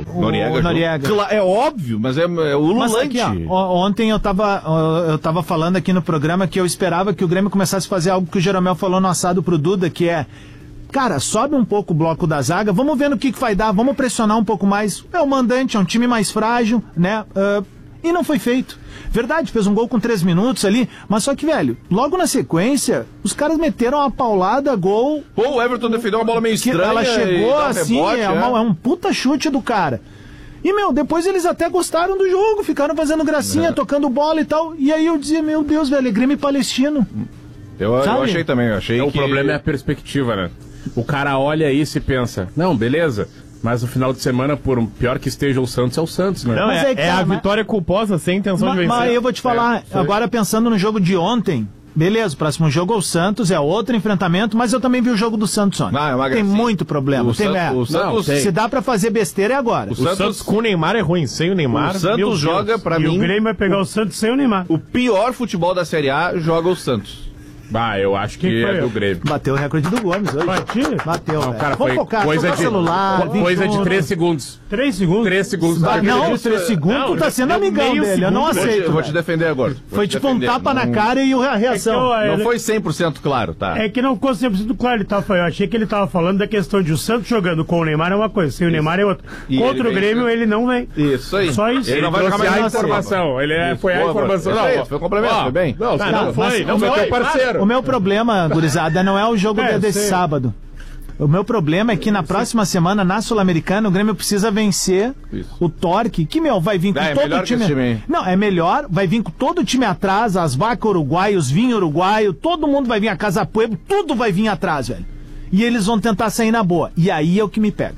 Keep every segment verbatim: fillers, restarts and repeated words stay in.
o Noriega. Noriega. É óbvio, mas é, é o ululante. Mas aqui, ó, ontem eu tava, eu tava falando aqui no programa que eu esperava que o Grêmio começasse a fazer algo que o Jeromel falou no assado pro Duda, que é, cara, sobe um pouco o bloco da zaga, vamos ver no que, que vai dar, vamos pressionar um pouco mais. É o mandante, é um time mais frágil, né? Uh, e não foi feito. Verdade, fez um gol com três minutos ali, mas só que, velho, logo na sequência, os caras meteram uma paulada, gol. Pô, o Everton defendeu uma bola meio estranha. Ela chegou assim, rebote, é, uma, é um puta chute do cara. E, meu, depois eles até gostaram do jogo, ficaram fazendo gracinha, é. tocando bola e tal. E aí eu dizia, meu Deus, velho, é Grêmio e Palestino. Eu, eu achei também, eu achei é, que... O problema é a perspectiva, né? O cara olha isso e pensa, não, beleza... Mas no final de semana, por pior que esteja o Santos, é o Santos, né? Não, mas é, é, cara, é a mas... vitória culposa sem intenção mas, de vencer. Mas eu vou te falar, é, agora pensando no jogo de ontem, beleza, o próximo jogo é o Santos, é outro enfrentamento, mas eu também vi o jogo do Santos ontem. Ah, é tem muito problema. O tem, Santos, é, o Santos não, se dá pra fazer besteira é agora. O, o Santos, Santos com o Neymar é ruim, sem o Neymar... O Santos joga, pra mim... E o Grêmio vai pegar o, o Santos sem o Neymar. O pior futebol da Série A joga o Santos. Bah, eu acho que, que é do Grêmio. Bateu o recorde do Gomes hoje. Bateu? Bateu, não, cara, Vamos foi focar, coisa de celular. Coisa de três segundos. três segundos? três segundos. Bah, não, os três segundos tu tá sendo amigão dele, segundo, eu não aceito. Eu vou te defender agora. Foi tipo um tapa na cara e a reação. É eu, não foi cem por cento claro, tá? É que não ficou cem por cento claro, ele tava, eu achei que ele tava falando da questão de o Santos jogando com o Neymar é uma coisa, sem o Neymar é outra. E contra o Grêmio ele não vem. Isso aí. Só isso. Ele, ele não vai jogar mais a informação. Ele é, foi a informação. Não, não, foi o complemento, foi bem. Não, não foi. Não foi teu parceiro. O meu problema, gurizada, não é o jogo é, desse sei. sábado. O meu problema é que na próxima semana, na Sul-Americana, o Grêmio precisa vencer Isso. o Torque, que, meu, vai vir com é, todo é o time... time não, é melhor, vai vir com todo o time atrás, as vacas uruguaias, os vinhos uruguaios, todo mundo vai vir, a Casa Pueblo, tudo vai vir atrás, velho. E eles vão tentar sair na boa. E aí é o que me pega.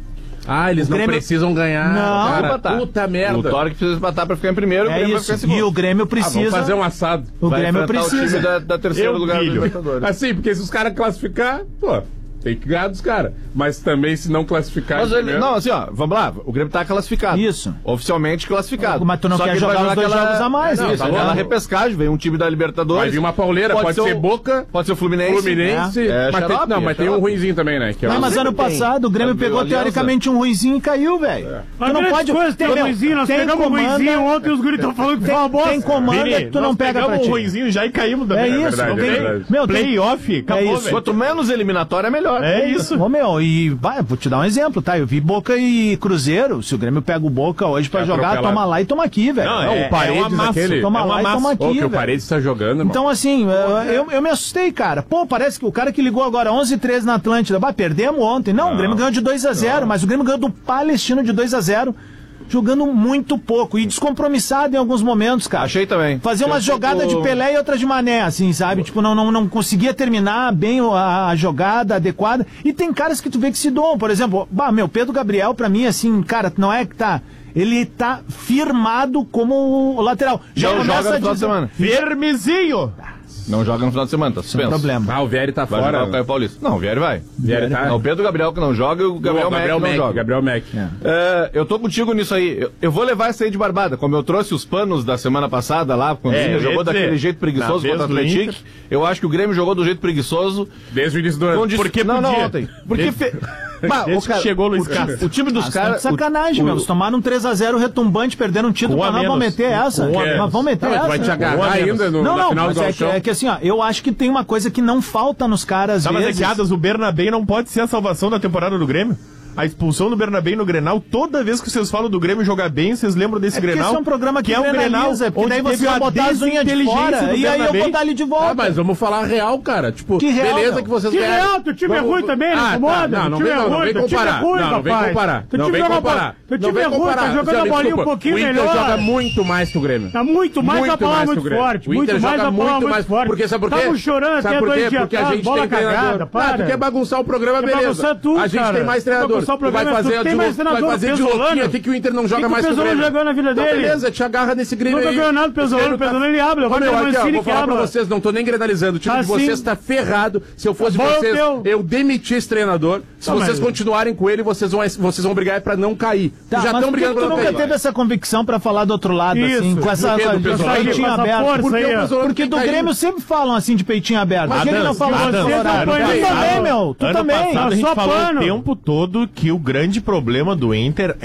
Ah, eles Grêmio... não precisam ganhar. Não, cara, empatar. Puta merda. O Torque precisa empatar pra ficar em primeiro, é o Grêmio isso. vai ficar em segundo. E o Grêmio precisa... Ah, vamos fazer um assado. O vai Grêmio precisa. O time da, da terceiro Eu lugar do Libertadores. Assim, porque se os caras classificar, pô... Tem que ganhar dos caras. Mas também, se não classificar... Mas ele, não, assim, ó, vamos lá. O Grêmio tá classificado. Isso. Oficialmente classificado. Mas tu não Só quer que jogar vai os dois aquela... jogos a mais. Não, isso, tá aquela repescagem, vem um time da Libertadores. Vai vir uma pauleira, pode, pode ser, ser o Boca... Pode ser o Fluminense. Fluminense. É, mas xarope, tem, não, é mas tem um ruinzinho também, né? Que é não, o... mas ano passado o Grêmio pegou Aliança. teoricamente um ruinzinho e caiu, velho. É. Tu não pode... Coisa, tem um ruinzinho, nós pegamos um ruinzinho ontem os guris estão falando que foi uma bosta. Tem comanda que tu não pega pra ti. Pegamos um ruinzinho já e caímos também. É isso. É verdade, meu, play-off, acabou, velho. Quanto menos eliminatória, melhor. É isso. Ô, meu, e vai, vou te dar um exemplo, tá? Eu vi Boca e Cruzeiro. Se o Grêmio pega o Boca hoje pra é jogar, atropelado. toma lá e toma aqui, velho. Não, é, o Paredes, é uma aquele... Toma é uma lá massa. e toma aqui, Ô, que velho. o Paredes tá jogando, irmão. Então, assim, eu, eu me assustei, cara. Pô, parece que o cara que ligou agora onze a treze na Atlântida, bah, perdemos ontem. Não, não, o Grêmio ganhou de dois a zero, não. Mas o Grêmio ganhou do Palestino de dois a zero. Jogando muito pouco e descompromissado em alguns momentos, cara. Achei também. Fazer umas jogadas de Pelé e outras de Mané, assim, sabe? Tipo, não, não, não conseguia terminar bem a, a jogada adequada. E tem caras que tu vê que se doam, por exemplo, bah, meu, Pedro Gabriel, pra mim, assim, cara, não é que tá... Ele tá firmado como lateral. Já não joga no final de semana. Firmezinho! Não joga no final de semana, tá suspenso. Sem problema. Ah, o Vieri tá vai fora. O Caio Paulista. Não, o Vieri vai. Vieri tá. Não, o Pedro Gabriel que não joga e o Gabriel, o Gabriel Mac, Mac não joga. Gabriel Mac. É. É, eu tô contigo nisso aí. Eu, eu vou levar essa aí de barbada. Como eu trouxe os panos da semana passada lá, quando é, o Grêmio jogou dizer, daquele jeito preguiçoso contra o Atlético, eu acho que o Grêmio jogou do jeito preguiçoso. Desde o início do ano. Porque não, não, ontem. Porque... Desde... Fe... Bah, Desde o cara, que chegou o Luiz o, Castro. o time dos ah, caras... Sacanagem, o, meu. Eles tomaram um três a zero retumbante, perderam um título, mas não vão meter essa. Mas vão meter não, essa. Vai te agarrar ainda no, não, não, final mas do é que, é que assim, ó, eu acho que tem uma coisa que não falta nos caras, às tá, vezes... Mas é que, Adas, o Bernabéu não pode ser a salvação da temporada do Grêmio? A expulsão do Bernabéu no Grenal, toda vez que vocês falam do Grêmio jogar bem, vocês lembram desse é Grenal? Esse é um programa que, que é um Grenal, porque daí você vai botar as unhas de fora e aí eu vou dar ele de volta. Ah, mas vamos falar real, cara. Tipo, que real, beleza não. que vocês que ganharam. real, teu time é ruim também, não incomoda? Não, não, time vem, é não, não ruim, vem comparar. ruim, não, não vem comparar. Não vem comparar. Teu time é ruim, tá jogando a bolinha um pouquinho melhor. O Inter joga muito mais que o Grêmio. Tá muito mais a palavra muito forte. O Inter joga muito mais forte. Porque sabe por quê? Estamos chorando até dois dias Porque a gente tem treinador. Ah, tu quer bagunçar o programa, beleza. A gente tem mais treinador. Tu vai fazer vai fazer de louquinha aqui que o Inter não joga mais que o Grêmio. Jogou na vida dele. Beleza, te agarra nesse Grêmio aí. Não tô ganhando Pesolano, Pesolano ele abre. Vou falar pra vocês, não tô nem grenalizando. O time de vocês tá ferrado. Se eu fosse vocês, eu demiti esse treinador. Se vocês continuarem com ele, vocês vão, vocês vão brigar pra não cair. Já estão brigando pra não cair. Tu nunca teve essa convicção pra falar do outro lado, assim, com essa peitinho aberto? Porque do Grêmio sempre falam assim de peitinho aberto. Por que ele não fala do Colorado? Tu também, meu. Tu também. A gente falou o tempo todo que o grande problema do Inter